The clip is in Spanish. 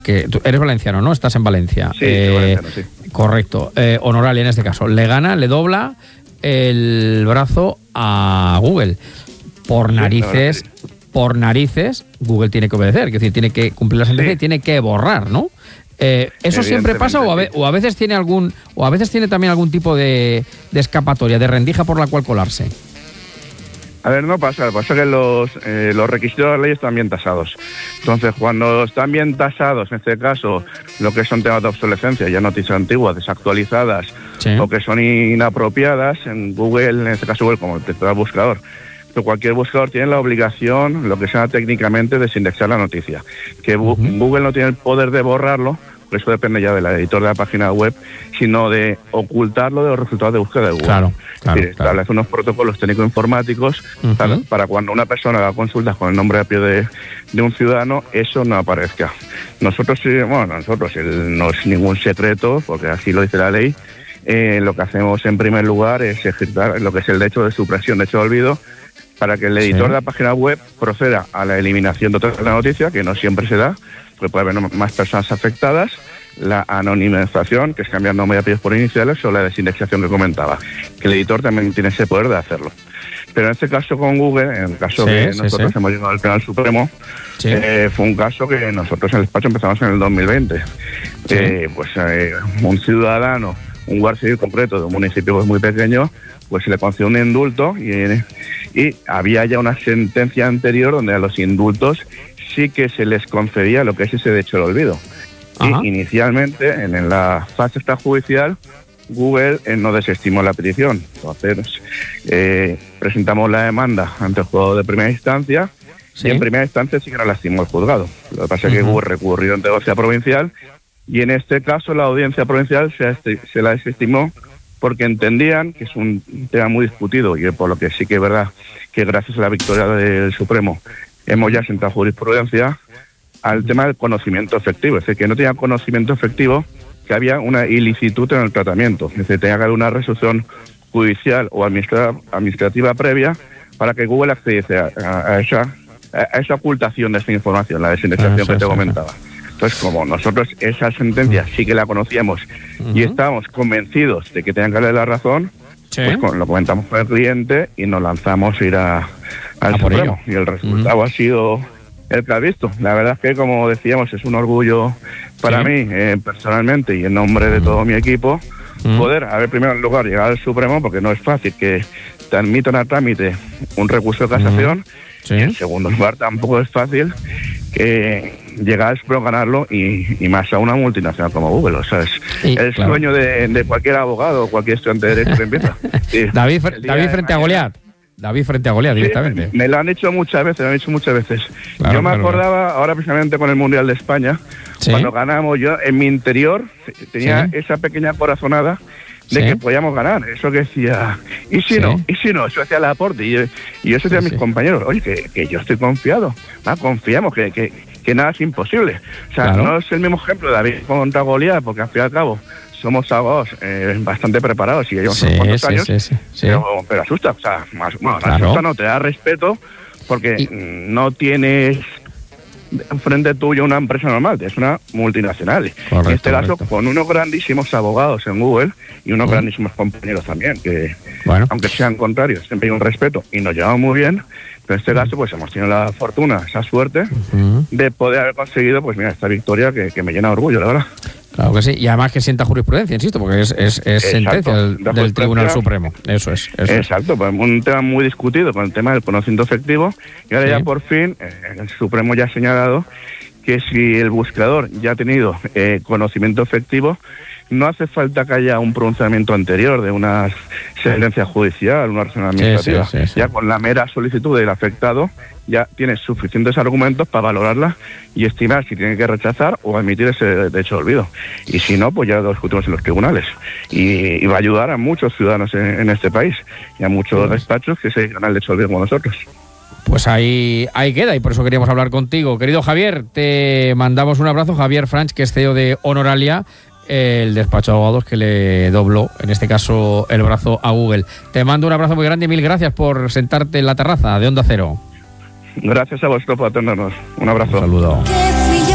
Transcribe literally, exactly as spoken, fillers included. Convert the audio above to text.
que tú eres valenciano, ¿no? Estás en Valencia. Sí, eh, valenciano, sí. Correcto. Eh, Honoralia en este caso. Le gana, le dobla el brazo a Google. Por narices, sí, por narices, Google tiene que obedecer. Es decir, tiene que cumplir la sentencia, sí, y tiene que borrar, ¿no? Eh, ¿Eso siempre pasa o a, ve, o a veces tiene algún o a veces tiene también algún tipo de, de escapatoria, de rendija por la cual colarse? A ver, no pasa, pasa que los, eh, los requisitos de la ley están bien tasados. Entonces, cuando están bien tasados, en este caso, lo que son temas de obsolescencia, ya noticias antiguas, desactualizadas, sí, o que son inapropiadas, en Google, en este caso Google, como el titular buscador, pero cualquier buscador tiene la obligación, lo que sea técnicamente, de desindexar la noticia. Que uh-huh. Google no tiene el poder de borrarlo, por eso depende ya del editor de la página web, sino de ocultarlo de los resultados de búsqueda de Google. Claro, claro, es decir, claro. Establece unos protocolos técnico-informáticos uh-huh. tal, para cuando una persona haga consultas con el nombre propio de, de un ciudadano, eso no aparezca. Nosotros, bueno, nosotros el, no es ningún secreto, porque así lo dice la ley, eh, lo que hacemos en primer lugar es ejecutar lo que es el derecho de supresión, derecho de olvido, para que el editor sí. de la página web proceda a la eliminación total de la noticia, que no siempre se da, porque puede haber más personas afectadas, la anonimización, que es cambiar nombre y apellidos por iniciales, o la desindexación que comentaba, que el editor también tiene ese poder de hacerlo. Pero en este caso con Google, en el caso sí, que sí, nosotros sí. hemos llegado al Tribunal Supremo, sí. eh, fue un caso que nosotros en el despacho empezamos en el dos mil veinte. Sí. Eh, pues eh, un ciudadano, un guardia civil concreto de un municipio pues, muy pequeño, pues se le concedió un indulto y, y había ya una sentencia anterior donde a los indultos sí que se les concedía lo que es ese derecho al olvido. Ajá. Y inicialmente, en, en la fase extrajudicial, Google eh, no desestimó la petición. Entonces, eh, presentamos la demanda ante el juzgado de primera instancia, ¿sí? Y en primera instancia sí que la estimó el juzgado. Lo que pasa es uh-huh. que Google recurrió ante la audiencia provincial y en este caso la audiencia provincial se, se la desestimó porque entendían que es un tema muy discutido y por lo que sí que es verdad que gracias a la victoria del Supremo hemos ya sentado jurisprudencia al tema del conocimiento efectivo. Es decir, que no tenía conocimiento efectivo, que había una ilicitud en el tratamiento. Es decir, tenía que haber una resolución judicial o administrativa, administrativa previa para que Google accediese a, a, a, esa, a esa ocultación de esa información, la desindexación que te comentaba. Entonces, como nosotros esa sentencia sí que la conocíamos uh-huh. y estábamos convencidos de que tenían que darle la razón, ¿sí? Pues con, lo comentamos con el cliente y nos lanzamos a ir a, al Supremo. Y el resultado uh-huh. ha sido el que has visto. La verdad es que, como decíamos, es un orgullo para ¿sí? mí, eh, personalmente, y en nombre de todo mi equipo, uh-huh. poder, a ver, primero en lugar, llegar al Supremo, porque no es fácil que te admitan a trámite un recurso de casación, uh-huh. ¿sí? Y en segundo lugar, tampoco es fácil que llegar al Supremo, ganarlo, y, y más a una multinacional como Google. O sea, es sí, el claro. sueño de, de cualquier abogado o cualquier estudiante de Derecho que empieza. Sí, David, David frente a Goliat. David frente a Goliat, sí, directamente. Me lo han hecho muchas veces, me lo han hecho muchas veces. Claro, yo me claro, acordaba, claro. ahora precisamente con el Mundial de España, ¿sí? cuando ganamos, yo en mi interior tenía ¿sí? esa pequeña corazonada de ¿sí? que podíamos ganar. Eso que decía, ¿y si ¿sí? no? ¿Y si no? Eso hacía el aporte. Y yo, y yo eso decía sí, a mis sí. compañeros, oye, que, que yo estoy confiado. Ah, confiamos, que, que, que nada es imposible. O sea, claro. no es el mismo ejemplo de David contra Goliat, porque al fin y al cabo somos abogados eh, bastante preparados y llevamos sí, unos cuantos sí, años, sí, sí, sí. Pero, pero asusta, o sea, más, bueno, claro. asusta no, te da respeto porque y... no tienes frente tuyo una empresa normal, es una multinacional. Correcto, en este caso, correcto. Con unos grandísimos abogados en Google y unos uh-huh. grandísimos compañeros también, que bueno. aunque sean contrarios, siempre hay un respeto y nos llevamos muy bien. Pero en este caso, pues hemos tenido la fortuna, esa suerte uh-huh. de poder haber conseguido, pues mira, esta victoria que, que me llena de orgullo, la verdad. Claro que sí, y además que sienta jurisprudencia, insisto, porque es, es, es sentencia del, del Tribunal Supremo. Eso es. Eso exacto, pues un tema muy discutido con el tema del conocimiento efectivo, y ahora sí. ya por fin eh, el Supremo ya ha señalado que si el buscador ya ha tenido eh, conocimiento efectivo, no hace falta que haya un pronunciamiento anterior de una sentencia judicial, una acción administrativa. Sí, sí, sí, sí. Ya con la mera solicitud del afectado ya tiene suficientes argumentos para valorarla y estimar si tiene que rechazar o admitir ese derecho de olvido. Y si no, pues ya lo discutimos en los tribunales. Y, y va a ayudar a muchos ciudadanos en, en este país y a muchos sí. despachos que se ganan el derecho de olvido como nosotros. Pues ahí, ahí queda, y por eso queríamos hablar contigo. Querido Javier, te mandamos un abrazo. Javier Franch, que es C E O de Honoralia, el despacho de abogados que le dobló, en este caso, el brazo a Google. Te mando un abrazo muy grande y mil gracias por sentarte en la terraza de Onda Cero. Gracias a vosotros por atendernos. Un abrazo. Un saludo.